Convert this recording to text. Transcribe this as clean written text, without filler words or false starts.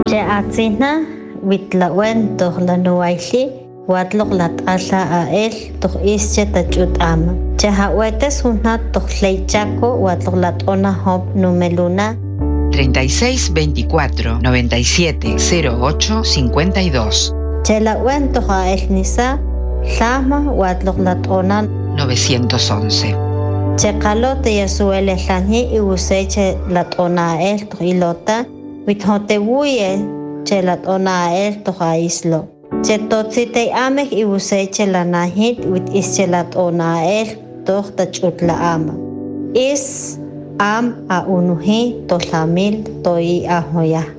Che atzina witlawen toh lanuaili watlok lat'ala ael toh ische tachut ama. Che hawetes hunat toh leichaco watlok lat'ona hop numeluna 36 24 97 08 52. Che lawen toh ael nisa llama watlok lat'ona 911. Che qalo te yasuele llani iwuseche lat'ona ael toh ilota withotewuye che lat'ona ael toh aislo. Che totzite amek iwuseche lanahit wit ische lat'ona ael toh tachut la ama. Is am a unuhi to lamil to i ahoya.